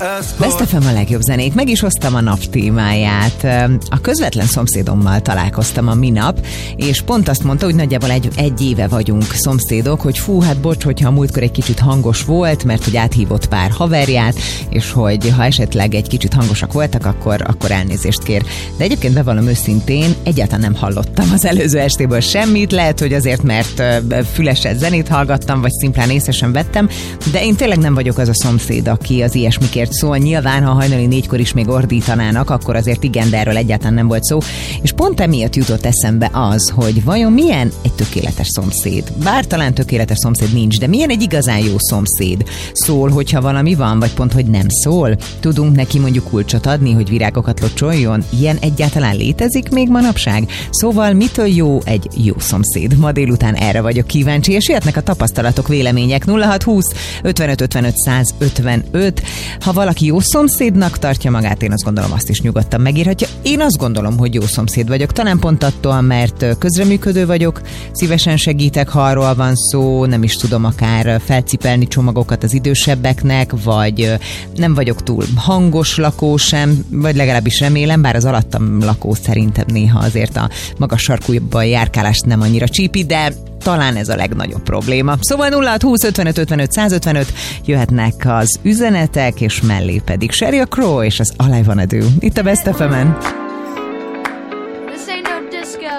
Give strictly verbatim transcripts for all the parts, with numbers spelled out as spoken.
Best ef em a legjobb zenék, meg is hoztam a nap témáját. A közvetlen szomszédommal találkoztam a minap, és pont azt mondta, hogy nagyjából egy, egy éve vagyunk szomszédok, hogy fú, hát bocs, hogyha a múltkor egy kicsit hangos volt, mert hogy áthívott pár haverját, és hogy ha esetleg egy kicsit hangosak voltak, akkor, akkor elnézést kér. De egyébként bevallom őszintén, egyáltalán nem hallottam az előző estéből semmit, lehet, hogy azért, mert fülesett zenét hallgattam, vagy szimplán észre sem vettem, de én tényleg nem vagyok az a szomszéd, aki az ilyesmikért szól. Nyilván, ha hajnali négykor is még ordítanának, akkor azért igen, de erről egyáltalán nem volt szó. És pont emiatt jutott eszembe az, hogy vajon milyen egy tökéletes szomszéd. Bár talán tökéletes szomszéd nincs, de milyen egy igazán jó szomszéd. Szól, hogyha valami van, vagy pont, hogy nem szól. Tudunk neki mondjuk kulcsot adni, hogy virágokat locsoljon? Ilyen egyáltalán létezik még manapság? Szóval mitől jó egy jó szomszéd? Ma délután erre vagyok kíváncsi, és jöhetnek a tapasztalatok, vélemények. nulla hat húsz ötvenöt ötvenöt száz ötvenöt. Ha valaki jó szomszédnak tartja magát, én azt gondolom, azt is nyugodtan megírhatja. Én azt gondolom, hogy jó szomszéd vagyok. Talán pont attól, mert közreműködő vagyok, szívesen segítek, ha arról van szó, nem is tudom akár felcipelni csomagokat az idősebbeknek, vagy nem vagyok túl hangos lakó sem, vagy legalábbis remélem, bár az alattam lakó szerintem néha azért a magas sarkújban járkálást nem annyira csípi, de talán ez a legnagyobb probléma. Szóval nulla hat húsz ötvenöt ötvenöt száz ötvenöt jöhetnek az üzenetek, és mellé pedig Sheryl Crow és az All I Wanna Do. Itt a Best ef em-en. This ain't no disco.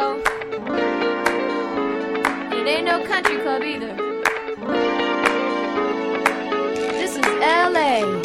It ain't no country club either. This is L A